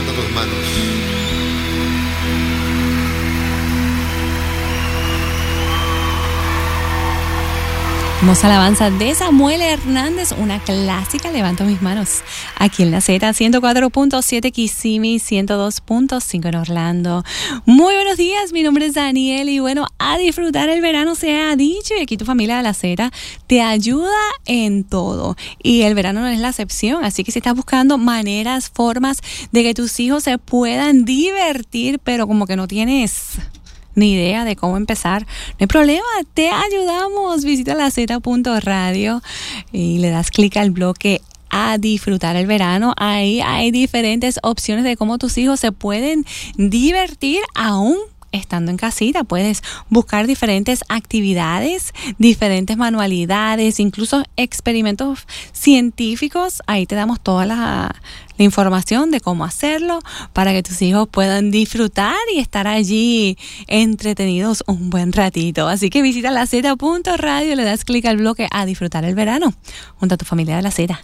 Levanta tus manos. Hermosa alabanza de Samuel Hernández, una clásica, Levanto mis manos, aquí en la Z, 104.7 Kissimmee, 102.5 en Orlando. Muy buenos días, mi nombre es Daniel y bueno, a disfrutar el verano se ha dicho, y aquí tu familia de la Z te ayuda en todo y el verano no es la excepción, así que si estás buscando maneras, formas de que tus hijos se puedan divertir, pero como que no tienes ni idea de cómo empezar, no hay problema, te ayudamos. Visita la Z.radio y le das clic al bloque a disfrutar el verano. Ahí hay diferentes opciones de cómo tus hijos se pueden divertir aún estando en casita. Puedes buscar diferentes actividades, diferentes manualidades, incluso experimentos científicos. Ahí te damos toda la información de cómo hacerlo para que tus hijos puedan disfrutar y estar allí entretenidos un buen ratito. Así que visita la Z.radio, le das clic al bloque a disfrutar el verano junto a tu familia de la Z.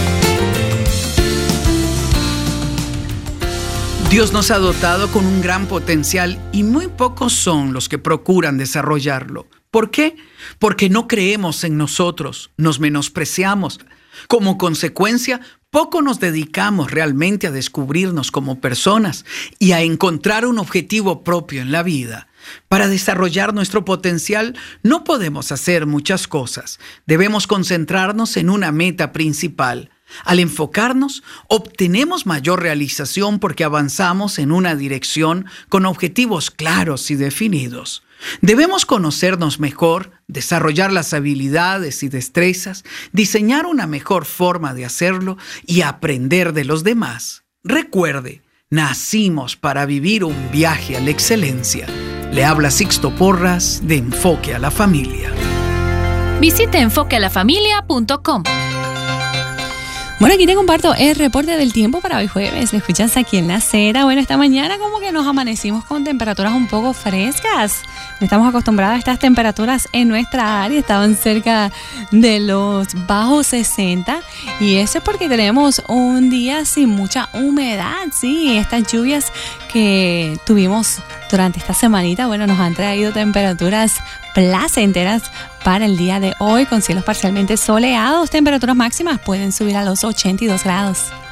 Dios nos ha dotado con un gran potencial y muy pocos son los que procuran desarrollarlo. ¿Por qué? Porque no creemos en nosotros, nos menospreciamos. Como consecuencia, poco nos dedicamos realmente a descubrirnos como personas y a encontrar un objetivo propio en la vida. Para desarrollar nuestro potencial no podemos hacer muchas cosas. Debemos concentrarnos en una meta principal. Al enfocarnos, obtenemos mayor realización porque avanzamos en una dirección con objetivos claros y definidos. Debemos conocernos mejor, desarrollar las habilidades y destrezas, diseñar una mejor forma de hacerlo y aprender de los demás. Recuerde, nacimos para vivir un viaje a la excelencia. Le habla Sixto Porras de Enfoque a la Familia. Visite enfoquealafamilia.com. Bueno, aquí te comparto el reporte del tiempo para hoy jueves. Lo escuchas aquí en la Z. Bueno, esta mañana como que nos amanecimos con temperaturas un poco frescas. No estamos acostumbrados a estas temperaturas en nuestra área. Estaban cerca de los bajos 60. Y eso es porque tenemos un día sin mucha humedad. Sí, estas lluvias que tuvimos durante esta semanita, bueno, nos han traído temperaturas placenteras para el día de hoy, con cielos parcialmente soleados. Temperaturas máximas pueden subir a los 82 grados.